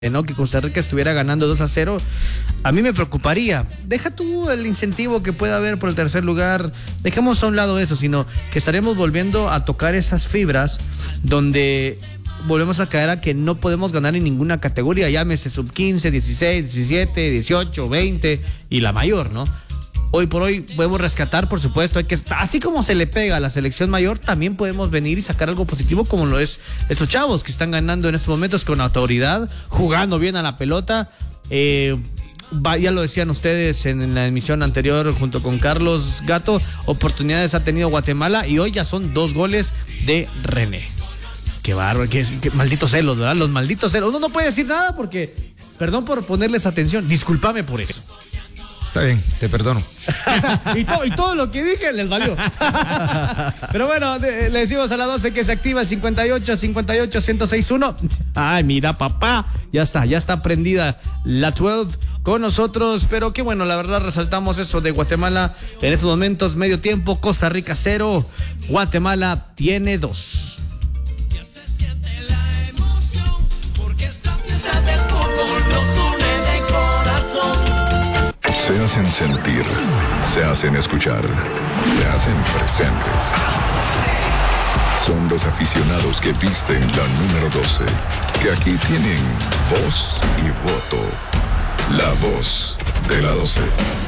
¿no? Que Costa Rica estuviera ganando 2-0, a mí me preocuparía. Deja tú el incentivo que pueda haber por el tercer lugar, dejemos a un lado eso, sino que estaremos volviendo a tocar esas fibras donde volvemos a caer a que no podemos ganar en ninguna categoría, llámese sub 15, 16, 17, 18, 20 y la mayor, ¿no? Hoy por hoy podemos rescatar, por supuesto, hay que, así como se le pega a la selección mayor, también podemos venir y sacar algo positivo como lo es esos chavos que están ganando en estos momentos con autoridad, jugando bien a la pelota. Ya lo decían ustedes en la emisión anterior junto con Carlos Gato, oportunidades ha tenido Guatemala y hoy ya son 2 goles de René. Qué bárbaro, qué malditos celos, ¿verdad? Los malditos celos. Uno no puede decir nada porque, perdón por ponerles atención, discúlpame por eso. Está bien, te perdono. y todo lo que dije les valió. Pero bueno, le decimos a la 12 que se activa el 58-58-1061. Ay, mira, papá, ya está prendida la 12 con nosotros. Pero qué bueno, la verdad resaltamos eso de Guatemala en estos momentos, medio tiempo, Costa Rica 0, Guatemala tiene 2. Se hacen sentir, se hacen escuchar, se hacen presentes. Son los aficionados que visten la número 12, que aquí tienen voz y voto. La voz de la 12.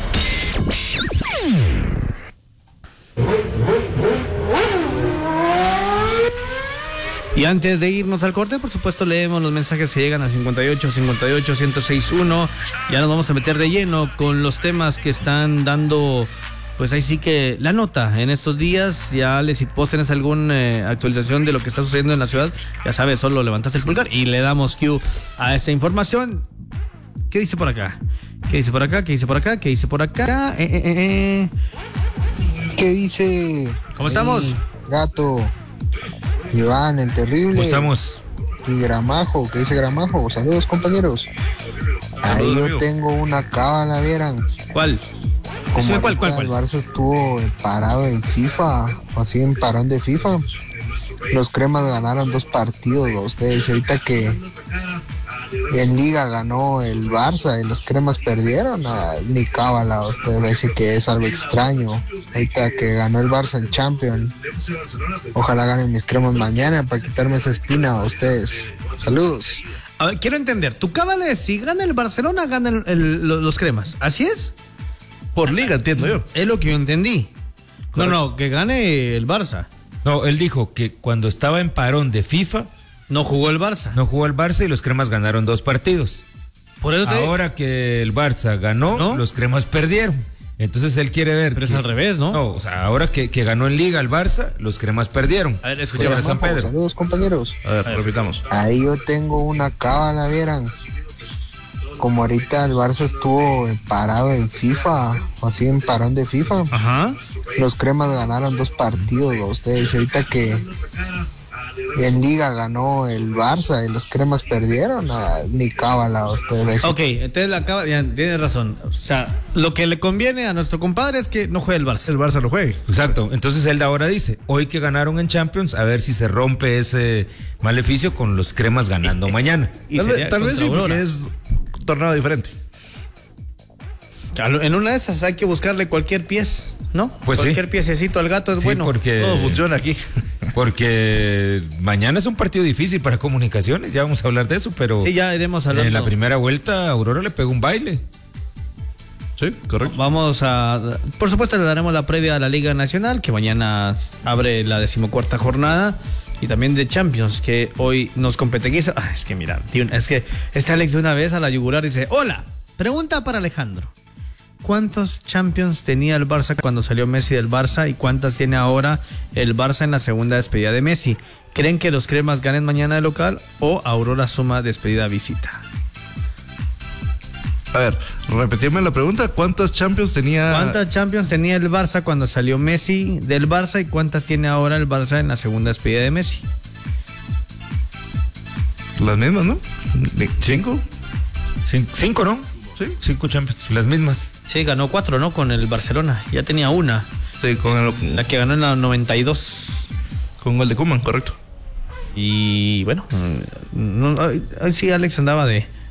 Y antes de irnos al corte, por supuesto, leemos los mensajes que llegan a 58-58-1061. Ya nos vamos a meter de lleno con los temas que están dando, pues ahí sí que la nota en estos días. Ya si vos tenés alguna actualización de lo que está sucediendo en la ciudad, ya sabes, solo levantaste el pulgar y le damos cue a esta información. ¿Qué dice por acá? ¿Qué dice por acá? ¿Qué dice por acá? ¿Qué dice por acá? ¿Qué dice? ¿Cómo estamos? Gato. Iván, el terrible. ¿Cómo estamos? Y Gramajo, ¿qué dice Gramajo? Saludos, compañeros. Ahí yo tengo una cábala, vieran. ¿Cuál? ¿Cuál? El Barça estuvo parado en FIFA, así en parón de FIFA. Los cremas ganaron 2 partidos, ustedes. Ahorita que en Liga ganó el Barça y los cremas perdieron, ni cábala, ustedes. Así que es algo extraño. Ahorita que ganó el Barça en Champions, ojalá ganen mis cremas mañana para quitarme esa espina a ustedes. Saludos. A ver, quiero entender, tu cábala es si gana el Barcelona, ganan los cremas, ¿así es? Por liga, entiendo yo. Es lo que yo entendí. No, que gane el Barça. No, él dijo que cuando estaba en parón de FIFA no jugó el Barça. No jugó el Barça y los cremas ganaron 2 partidos. Por eso ahora que el Barça ganó, ¿no? Los cremas perdieron. Entonces él quiere ver. Pero es al revés, ¿no? No, o sea, ahora que ganó en Liga el Barça, los cremas perdieron. A ver, escuchemos. San Pedro. Saludos, compañeros. A ver, repitamos. Ahí yo tengo una cábala, vieran. Como ahorita el Barça estuvo parado en FIFA, así en parón de FIFA. Ajá. Los cremas ganaron 2 partidos, ustedes. Ahorita que en Liga ganó el Barça y los cremas perdieron, ni cábala, ustedes. Ok, entonces la cábala, ya tienes razón. O sea, lo que le conviene a nuestro compadre es que no juegue el Barça. El Barça no juegue. Exacto. Entonces él ahora dice, hoy que ganaron en Champions, a ver si se rompe ese maleficio con los cremas ganando mañana. Tal vez sí, porque es un torneo diferente. En una de esas hay que buscarle cualquier pieza, ¿no? Pues cualquier piececito al gato es bueno. Porque todo funciona aquí. Porque mañana es un partido difícil para Comunicaciones, ya vamos a hablar de eso, pero sí, ya iremos hablando. En la primera vuelta Aurora le pegó un baile. Sí, correcto. Por supuesto le daremos la previa a la Liga Nacional, que mañana abre la 14ª jornada, y también de Champions, que hoy nos competiza. Es que mira, es que este Alex de una vez a la yugular dice, hola, pregunta para Alejandro. ¿Cuántos Champions tenía el Barça cuando salió Messi del Barça y cuántas tiene ahora el Barça en la segunda despedida de Messi? ¿Creen que los cremas ganen mañana de local o Aurora suma despedida visita? A ver, repetirme la pregunta. ¿Cuántos Champions tenía el Barça cuando salió Messi del Barça y cuántas tiene ahora el Barça en la segunda despedida de Messi? Las mismas, ¿no? 5, ¿no? Sí, 5 Champions, las mismas. Sí, ganó 4, ¿no? Con el Barcelona. Ya tenía una. Sí, la que ganó en la 92. Con gol de Koeman, correcto. Y bueno, sí, Alex andaba de